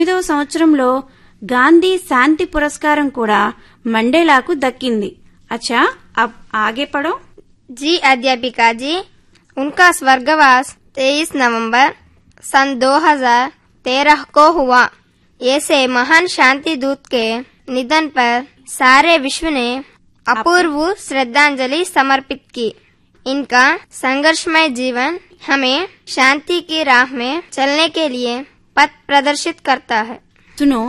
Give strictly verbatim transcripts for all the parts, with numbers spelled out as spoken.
తొమ్మిదవ సంవత్సరంలో గాంధీ శాంతి పురస్కారం కూడా మండేలాకు దక్కింది. అచ్చా अब आगे पढ़ो। जी अध्यापिका जी, उनका स्वर्गवास तेईस नवंबर सन दो हज़ार तेरह को हुआ। ऐसे महान शांति दूत के निधन पर सारे विश्व ने अपूर्व श्रद्धांजलि समर्पित की। इनका संघर्षमय जीवन हमें शांति की राह में चलने के लिए पथ प्रदर्शित करता है। सुनो,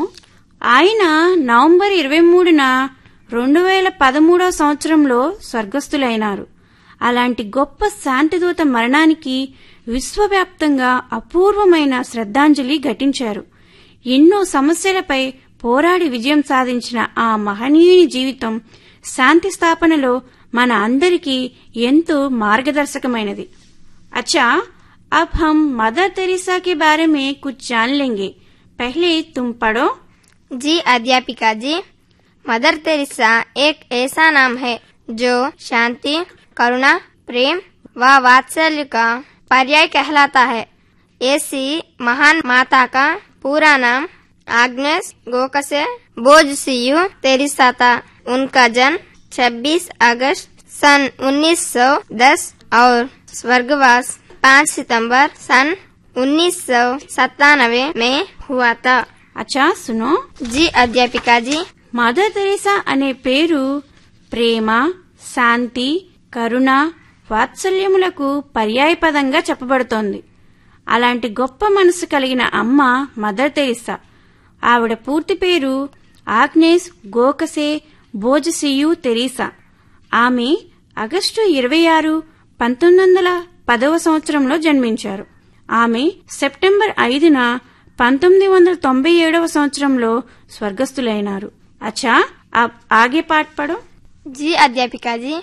ఆయన నవంబర్ ఇరవై మూడున రెండు వేల పదమూడవ సంవత్సరంలో స్వర్గస్థులైనారు. అలాంటి గొప్ప శాంతిదూత మరణానికి విశ్వవ్యాప్తంగా అపూర్వమైన శ్రద్ధాంజలి ఘటించారు. ఎన్నో సమస్యలపై పోరాడి విజయం సాధించిన ఆ మహనీయుని జీవితం శాంతి స్థాపనలో మన అందరికీ ఎంతో మార్గదర్శకమైనది. अच्छा, अब हम मदर तेरेसा के बारे में कुछ जान लेंगे. पहले तुम पढ़ो। जी अध्यापिका जी, मदर तेरेसा एक ऐसा नाम है जो शांति, करुणा, प्रेम व वात्सल्य का पर्याय कहलाता है। ऐसी महान माता का पूरा नाम आग्नेस गोखसे बोजसियू तेरेसा था। उनका जन्म छब्बीस अगस्त सन उन्नीस सौ दस और स्वर्गवास पाँच सितंबर सन उन्नीस सौ सत्तानवे में हुआ था। अच्छा सुनो। जी अध्यापिका जी, మదర్ తెరేసా అనే పేరు ప్రేమ, శాంతి, కరుణ, వాత్సల్యములకు పర్యాయపదంగా చెప్పబడుతోంది. అలాంటి గొప్ప మనసు కలిగిన అమ్మ మదర్ తెరేసా. ఆవిడ పూర్తి పేరు ఆగ్నేస్ గోఖసే బోజసియూ తెరేసా. ఆమె ఆగస్టు ఇరవై ఆరు పంతొమ్మిది వందల పదవ సంవత్సరంలో జన్మించారు. ఆమె సెప్టెంబర్ ఐదున పంతొమ్మిది వందల తొంభై ఏడవ సంవత్సరంలో స్వర్గస్థులైనారు. अच्छा, अब आगे पाठ पढ़ो। जी अध्यापिका जी,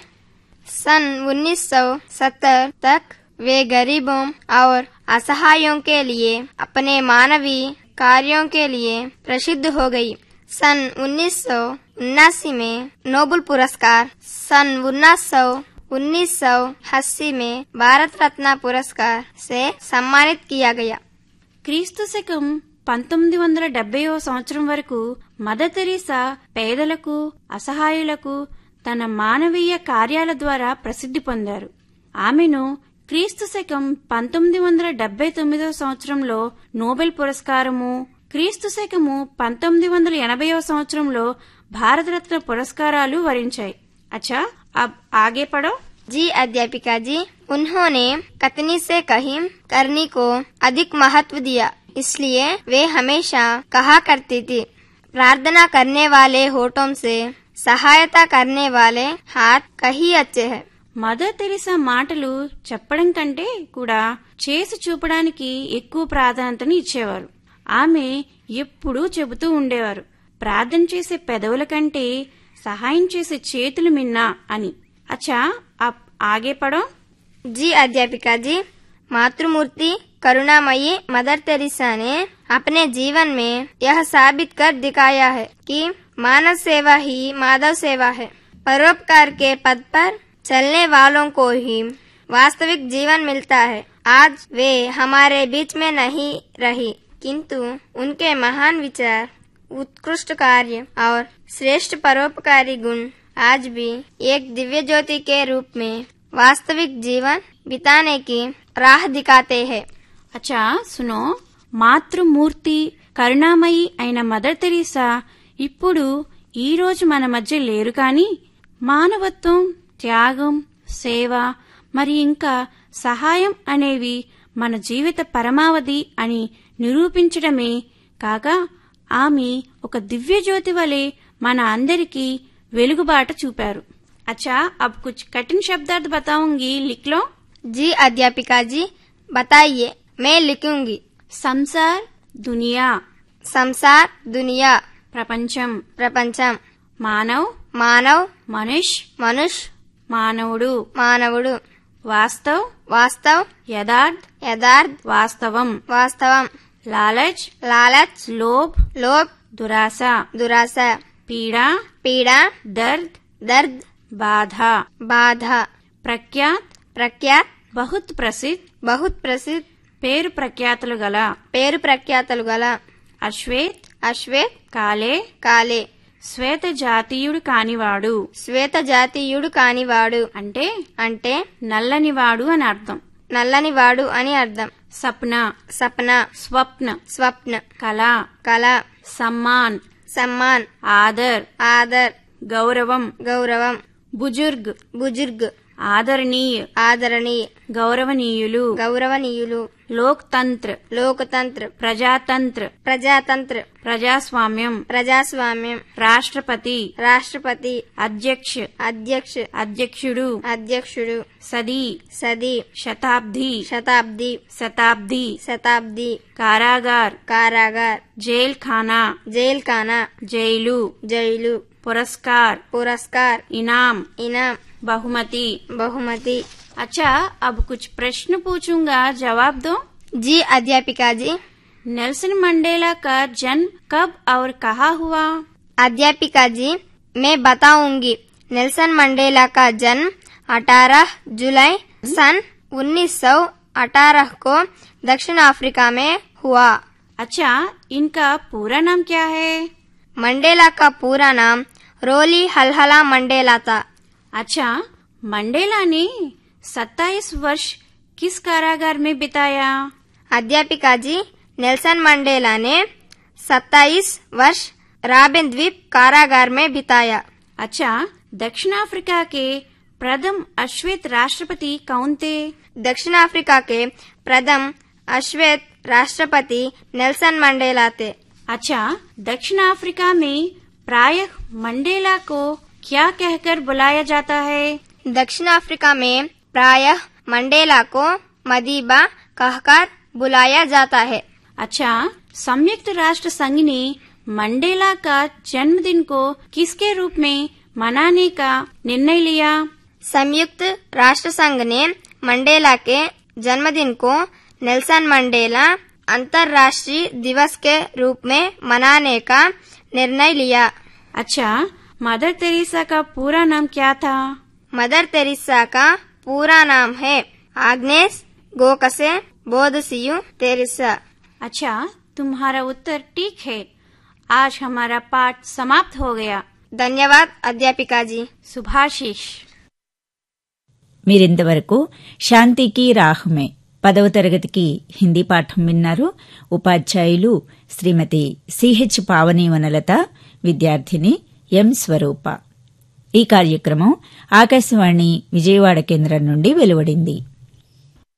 सन उन्नीस सौ सत्तर तक वे गरीबों और असहायों के लिए अपने मानवीय कार्यों के लिए प्रसिद्ध हो गई। सन उन्नीस सौ उन्नासी में नोबेल पुरस्कार, सन उन्नीस सौ उन्नीस सौ अस्सी में भारत रत्न पुरस्कार से सम्मानित किया गया। క్రీస్తు శకం పంతొమ్మిది వందల డెబ్బైవ సంవత్సరం వరకు మదర్ తెరేసా పేదలకు, అసహాయులకు తన మానవీయ కార్యాల ద్వారా ప్రసిద్ధి పొందారు. ఆమెను క్రీస్తు శకం పంతొమ్మిది వందల డెబ్బై తొమ్మిదవ సంవత్సరంలో నోబెల్ పురస్కారము, క్రీస్తు శకము పంతొమ్మిది వందల ఎనభైవ సంవత్సరంలో భారతరత్న పురస్కారాలు వరించాయి. अच्छा, अब आगे पढ़ो। जी अध्यापिका जी, उन्होंने कतनी से कहीं करनी को अधिक महत्व दिया, इसलिए वे हमेशा कहा करती थी, प्रार्थना करने वाले होठों से सहायता करने वाले हाथ कहीं अच्छे हैं। మదర్ తెరేసా మాటలు చెప్పడం కంటే కూడా చేసి చూపడానికి ఎక్కువ ప్రాధాన్యతను ఇచ్చేవారు. ఆమె ఎప్పుడూ చెబుతూ ఉండేవారు, ప్రార్థన చేసే పెదవుల కంటే సహాయం చేసే చేతులు మిన్నా అని. अच्छा, अब आगे पढ़ो। जी अध्यापिका जी, मातृमूर्ति करुणामयी मदर तेरेसा ने अपने जीवन में यह साबित कर दिखाया है कि मानव सेवा ही माधव सेवा है। परोपकार के पद पर चलने वालों को ही वास्तविक जीवन मिलता है। आज वे हमारे बीच में नहीं रही, किंतु उनके महान विचार, उत्कृष्ट कार्य और श्रेष्ठ परोपकारी गुण आज भी एक दिव्य ज्योति के रूप में वास्तविक जीवन बिताने की राह दिखाते हैं। अच्छा सुनो, మాతృమూర్తి కరుణామయి అయిన మదర్ తెరేసా ఇప్పుడు ఈ రోజు మన మధ్య లేరు, కానీ మానవత్వం, త్యాగం, సేవ మరి ఇంకా సహాయం అనేవి మన జీవిత పరమావధి అని నిరూపించడమే కాక ఆమె ఒక దివ్య జ్యోతి వలె మన అందరికీ వెలుగుబాట చూపారు. अच्छा, अब कुछ कठिन शब्दार्थ बताऊंगी, लिख लो। जी अध्यापिका जी, बताइए, मैं लिखूंगी। संसार दुनिया, संसार दुनिया, प्रपंचम प्रपंचम, मानव मानव, मनुष्य मनुष्य, मानवुडु मानवुडु, वास्तव वास्तव, यथार्थ यथार्थ, वास्तवम, वास्तवम, लालच लालच, लोभ लोभ, दुराशा दुराशा, पीड़ा पीड़ा, दर्द दर्द, बाधा बाधा, प्रख्यात प्रख्यात, बहुत प्रसिद्ध बहुत प्रसिद्ध, పేరు ప్రఖ్యాతులు గల పేరు ప్రఖ్యాతులు గల అశ్వేత్ అశ్వేత్ కాలే కాలే శ్వేత జాతీయుడు కానివాడు. శ్వేత జాతీయుడు కానివాడు అంటే అంటే నల్లనివాడు అని అర్థం. నల్లనివాడు అని అర్థం. సప్న సప్న స్వప్న స్వప్న కళ కళ సమ్మాన్ సమ్మాన్ ఆదర్ ఆదర్ గౌరవం గౌరవం బుజుర్గ్ బుజుర్గ్ ఆదరణీయ ఆదరణీయ గౌరవనీయులు గౌరవనీయులు లోక్తంత్ర లోకతంత్ర ప్రజాతంత్ర ప్రజాతంత్ర ప్రజాస్వామ్యం ప్రజాస్వామ్యం రాష్ట్రపతి రాష్ట్రపతి అధ్యక్ష అధ్యక్ష అధ్యక్షుడు అధ్యక్షుడు సది సది శతాబ్ది శతాబ్ది శతాబ్ది శతాబ్ది కారాగార్ కారాగార్ జైల్ ఖానా జైల్ ఖానా జైలు జైలు पुरस्कार पुरस्कार इनाम इनाम बहुमति बहुमति। अच्छा, अब कुछ प्रश्न पूछूंगा, जवाब दो। जी अध्यापिका जी। नेल्सन मंडेला का जन्म कब और कहाँ हुआ? अध्यापिका जी, मैं बताऊंगी। नेल्सन मंडेला का जन्म अठारह जुलाई सन उन्नीस सौ अठारह को दक्षिण अफ्रीका में हुआ। अच्छा, इनका पूरा नाम क्या है? मंडेला का पूरा नाम रोली हलहला मंडेला था। अच्छा, मंडेला ने सत्ताईस वर्ष किस कारागार में बिताया? अध्यापिका जी, नेल्सन मंडेला ने सत्ताईस वर्ष राबिन द्वीप कारागार में बिताया। अच्छा, दक्षिण अफ्रीका के प्रथम अश्वेत राष्ट्रपति कौन थे? दक्षिण अफ्रीका के प्रथम अश्वेत राष्ट्रपति नेल्सन मंडेला थे। अच्छा, दक्षिण अफ्रीका में प्रायः मंडेला को क्या कहकर बुलाया जाता है? दक्षिण अफ्रीका में प्रायः मंडेला को मदीबा कहकर बुलाया जाता है। अच्छा, संयुक्त राष्ट्र संघ ने मंडेला का जन्मदिन को किसके रूप में मनाने का निर्णय लिया? संयुक्त राष्ट्र संघ ने मंडेला के जन्मदिन को नेल्सन मंडेला अंतर्राष्ट्रीय दिवस के रूप में मनाने का निर्णय लिया। अच्छा, मदर तेरेसा का पूरा नाम क्या था? मदर तेरेसा का पूरा नाम है आग्नेस गोकसे बोधसियु तेरेसा। अच्छा, तुम्हारा उत्तर ठीक है। आज हमारा पाठ समाप्त हो गया। धन्यवाद अध्यापिका जी। सुभाषिश। మీరింతవరకు శాంతికి రాహ్మే పదవ తరగతికి హిందీ పాఠం విన్నారు. ఉపాధ్యాయులు శ్రీమతి సిహెచ్ పావని వనలత, విద్యార్థిని ఎం స్వరూప. ఈ కార్యక్రమం ఆకాశవాణి విజయవాడ కేంద్రం నుండి వెలువడింది.